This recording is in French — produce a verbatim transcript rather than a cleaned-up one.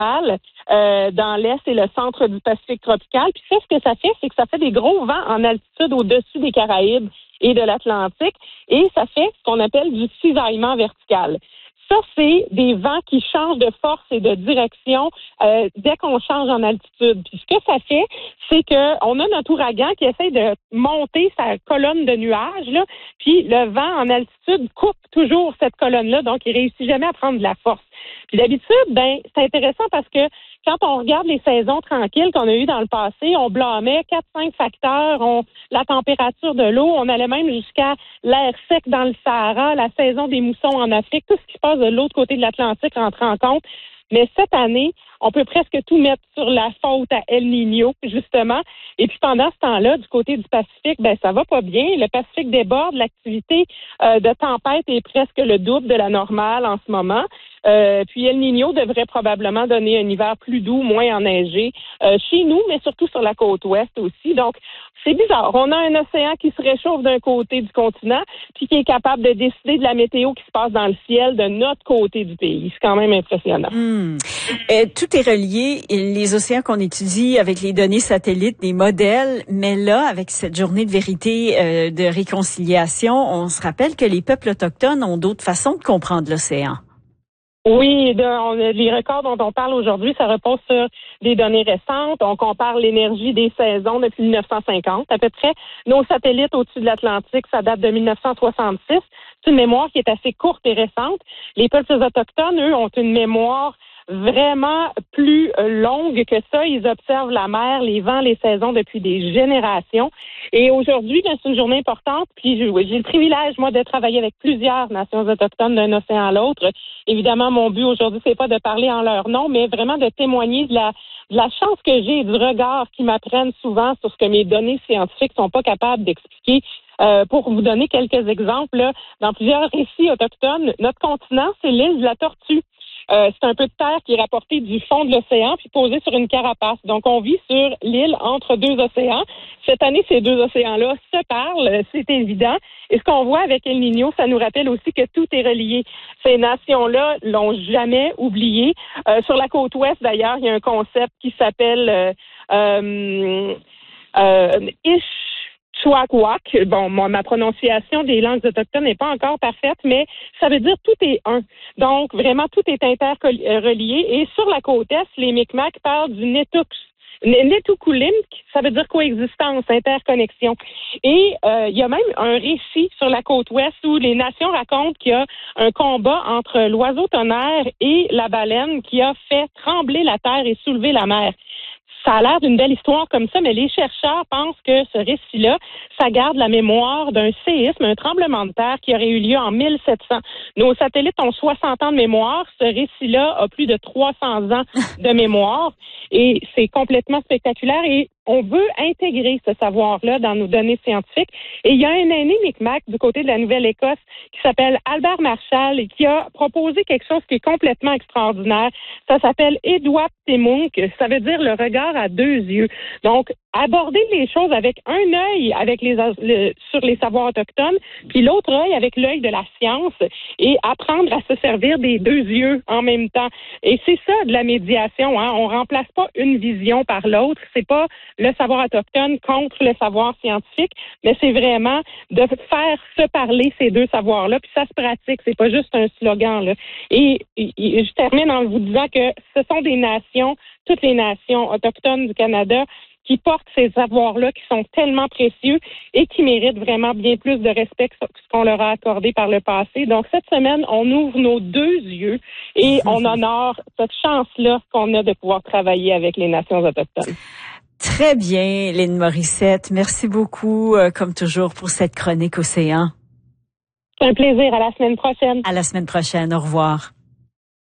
euh, dans l'est et le centre du Pacifique tropical. Puis ça, ce que ça fait, c'est que ça fait des gros vents en altitude au-dessus des Caraïbes et de l'Atlantique, et ça fait ce qu'on appelle du cisaillement vertical. Ça, c'est des vents qui changent de force et de direction euh, dès qu'on change en altitude. Puis ce que ça fait, c'est que on a notre ouragan qui essaie de monter sa colonne de nuages, là, puis le vent en altitude coupe toujours cette colonne-là, donc il réussit jamais à prendre de la force. Puis d'habitude, ben c'est intéressant parce que quand on regarde les saisons tranquilles qu'on a eues dans le passé, on blâmait quatre cinq facteurs, on, la température de l'eau, on allait même jusqu'à l'air sec dans le Sahara, la saison des moussons en Afrique, tout ce qui se passe de l'autre côté de l'Atlantique rentre en compte. Mais cette année, on peut presque tout mettre sur la faute à El Niño, justement. Et puis pendant ce temps-là, du côté du Pacifique, ben ça va pas bien. Le Pacifique déborde, l'activité euh, de tempête est presque le double de la normale en ce moment. Euh, puis El Niño devrait probablement donner un hiver plus doux, moins enneigé euh, chez nous, mais surtout sur la côte ouest aussi. Donc, c'est bizarre. On a un océan qui se réchauffe d'un côté du continent, puis qui est capable de décider de la météo qui se passe dans le ciel de notre côté du pays. C'est quand même impressionnant. Mmh. Euh, tout est relié, les océans qu'on étudie avec les données satellites, des modèles, mais là, avec cette journée de vérité, euh, de réconciliation, on se rappelle que les peuples autochtones ont d'autres façons de comprendre l'océan. Oui, de, on, les records dont on parle aujourd'hui, ça repose sur des données récentes. On compare l'énergie des saisons depuis mille neuf cent cinquante. À peu près, nos satellites au-dessus de l'Atlantique, ça date de mille neuf cent soixante-six. C'est une mémoire qui est assez courte et récente. Les peuples autochtones, eux, ont une mémoire vraiment plus longue que ça. Ils observent la mer, les vents, les saisons depuis des générations. Et aujourd'hui, ben, c'est une journée importante. Puis j'ai, j'ai le privilège, moi, de travailler avec plusieurs nations autochtones d'un océan à l'autre. Évidemment, mon but aujourd'hui, c'est pas de parler en leur nom, mais vraiment de témoigner de la, de la chance que j'ai et du regard qu'ils m'apprennent souvent sur ce que mes données scientifiques sont pas capables d'expliquer. Euh, pour vous donner quelques exemples, là, dans plusieurs récits autochtones, notre continent, c'est l'île de la Tortue. Euh, c'est un peu de terre qui est rapporté du fond de l'océan puis posé sur une carapace. Donc, on vit sur l'île entre deux océans. Cette année, ces deux océans-là se parlent, c'est évident. Et ce qu'on voit avec El Niño, ça nous rappelle aussi que tout est relié. Ces nations-là l'ont jamais oublié. Euh, sur la côte ouest, d'ailleurs, il y a un concept qui s'appelle euh, euh, euh, Ish. Chouakwak. Bon, moi, ma prononciation des langues autochtones n'est pas encore parfaite, mais ça veut dire tout est un. Donc, vraiment, tout est interrelié. Et sur la côte est, les Micmacs parlent du Netux. Netukulimk, ça veut dire coexistence, interconnexion. Et euh, il y a même un récit sur la côte ouest où les nations racontent qu'il y a un combat entre l'oiseau tonnerre et la baleine qui a fait trembler la terre et soulever la mer. Ça a l'air d'une belle histoire comme ça, mais les chercheurs pensent que ce récit-là, ça garde la mémoire d'un séisme, un tremblement de terre qui aurait eu lieu en mille sept cents. Nos satellites ont soixante ans de mémoire. Ce récit-là a plus de trois cents ans de mémoire. Et c'est complètement spectaculaire. Et on veut intégrer ce savoir-là dans nos données scientifiques. Et il y a un aîné Micmac du côté de la Nouvelle-Écosse qui s'appelle Albert Marshall et qui a proposé quelque chose qui est complètement extraordinaire. Ça s'appelle Edwap Temunk. Ça veut dire le regard à deux yeux. Donc, aborder les choses avec un œil avec les, le, sur les savoirs autochtones, puis l'autre œil avec l'œil de la science et apprendre à se servir des deux yeux en même temps. Et c'est ça de la médiation, hein. On remplace pas une vision par l'autre. C'est pas le savoir autochtone contre le savoir scientifique, mais c'est vraiment de faire se parler ces deux savoirs-là, puis ça se pratique. C'est pas juste un slogan, là. Et, et, et je termine en vous disant que ce sont des nations, toutes les nations autochtones du Canada, qui portent ces savoirs-là qui sont tellement précieux et qui méritent vraiment bien plus de respect que ce qu'on leur a accordé par le passé. Donc, cette semaine, on ouvre nos deux yeux et on honore cette chance-là qu'on a de pouvoir travailler avec les nations autochtones. Très bien, Lynn Morissette. Merci beaucoup, euh, comme toujours, pour cette chronique Océan. C'est un plaisir. À la semaine prochaine. À la semaine prochaine. Au revoir.